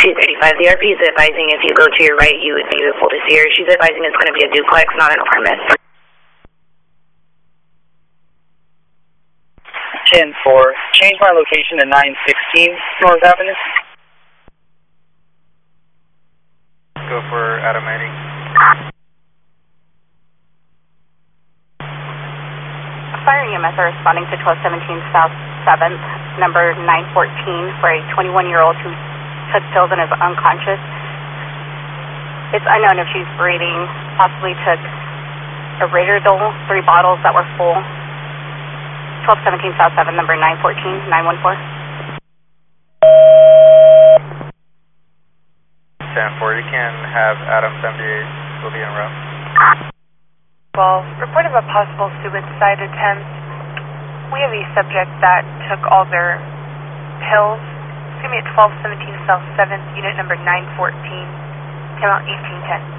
235. The RP is advising if you go to your right, you would be able to see her. She's advising it's going to be a duplex, not an apartment. 10-4. Change my location to 916 North Avenue. Go for Adam Manning. Fire EMS are responding to 1217 South 7th, number 914, for a 21-year-old who took pills and is unconscious. It's unknown if she's breathing, possibly took a Raderdol, 3 bottles that were full. 1217 South 7, number 914, 914. 10-4, you can have Adam 78, will be en route. Well, report of a possible suicide attempt. We have a subject that took all their pills. It's going to be at 1217 South 7th, unit number 914. Come out 1810.